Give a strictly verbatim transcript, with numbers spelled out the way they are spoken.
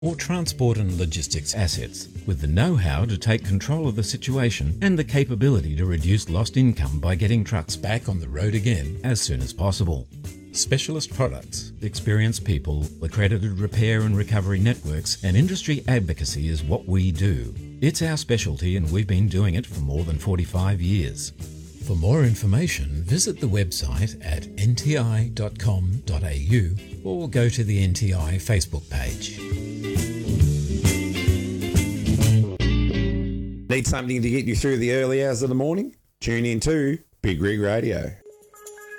or transport and logistics assets, with the know-how to take control of the situation and the capability to reduce lost income by getting trucks back on the road again as soon as possible. Specialist products, experienced people, accredited repair and recovery networks, and industry advocacy is what we do. It's our specialty and we've been doing it for more than forty-five years. For more information, visit the website at n t i dot com dot a u or go to the N T I Facebook page. Need something to get you through the early hours of the morning? Tune in to Big Rig Radio.